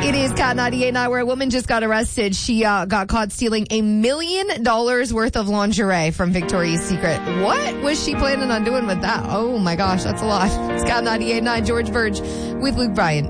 It is Cat 98.9, where a woman just got arrested. She got caught stealing $1 million worth of lingerie from Victoria's Secret. What was she planning on doing with that? Oh my gosh, that's a lot. It's Cat 98.9, George Verge with Luke Bryan.